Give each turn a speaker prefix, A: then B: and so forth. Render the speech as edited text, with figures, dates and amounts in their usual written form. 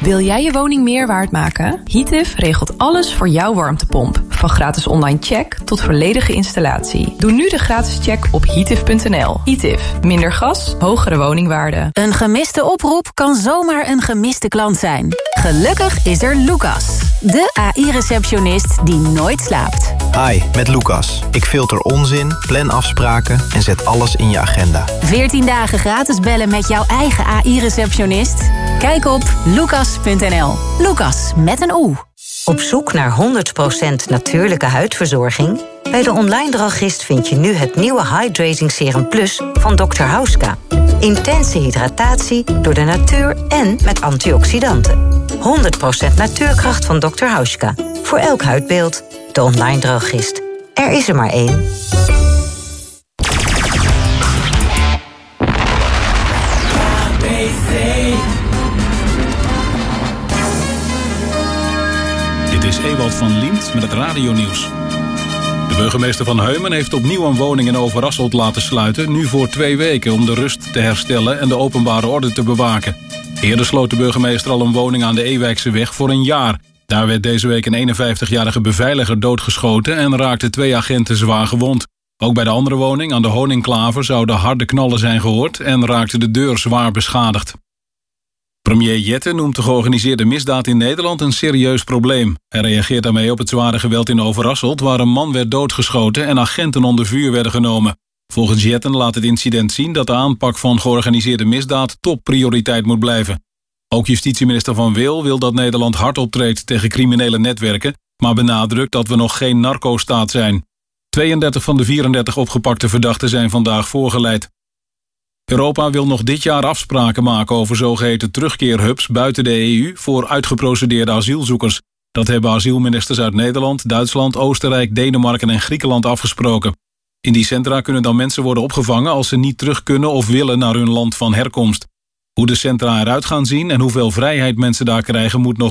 A: Wil jij je woning meer waard maken? Heative regelt alles voor jouw warmtepomp. Van gratis online check tot volledige installatie. Doe nu de gratis check op heative.nl. Heative. Minder gas, hogere woningwaarde.
B: Een gemiste oproep kan zomaar een gemiste klant zijn. Gelukkig is er Lucas. De AI-receptionist die nooit slaapt.
C: Hi, met Lucas. Ik filter onzin, plan afspraken en zet alles in je agenda.
B: 14 dagen gratis bellen met jouw eigen AI-receptionist? Kijk op lucas.nl. Lucas met een O.
D: Op zoek naar 100% natuurlijke huidverzorging? Bij de online drogist vind je nu het nieuwe Hydrating Serum Plus van Dr. Hauska. Intense hydratatie door de natuur en met antioxidanten. 100% natuurkracht van Dr. Hauska. Voor elk huidbeeld. De online drogist. Er is er maar één.
E: Dit is Ewald van Liemt met het radionieuws. De burgemeester van Heumen heeft opnieuw een woning in Overasselt laten sluiten, nu voor 2 weken om de rust te herstellen en de openbare orde te bewaken. Eerder sloot de burgemeester al een woning aan de Ewijkseweg voor 1 jaar. Daar werd deze week een 51-jarige beveiliger doodgeschoten en raakten 2 agenten zwaar gewond. Ook bij de andere woning aan de Honingklaver zouden harde knallen zijn gehoord en raakte de deur zwaar beschadigd. Premier Jette noemt de georganiseerde misdaad in Nederland een serieus probleem. Hij reageert daarmee op het zware geweld in Overasselt, waar een man werd doodgeschoten en agenten onder vuur werden genomen. Volgens Jetten laat het incident zien dat de aanpak van georganiseerde misdaad topprioriteit moet blijven. Ook justitieminister Van Wil wil dat Nederland hard optreedt tegen criminele netwerken, maar benadrukt dat we nog geen narco-staat zijn. 32 van de 34 opgepakte verdachten zijn vandaag voorgeleid. Europa wil nog dit jaar afspraken maken over zogeheten terugkeerhubs buiten de EU voor uitgeprocedeerde asielzoekers. Dat hebben asielministers uit Nederland, Duitsland, Oostenrijk, Denemarken en Griekenland afgesproken. In die centra kunnen dan mensen worden opgevangen als ze niet terug kunnen of willen naar hun land van herkomst. Hoe de centra eruit gaan zien en hoeveel vrijheid mensen daar krijgen moet nog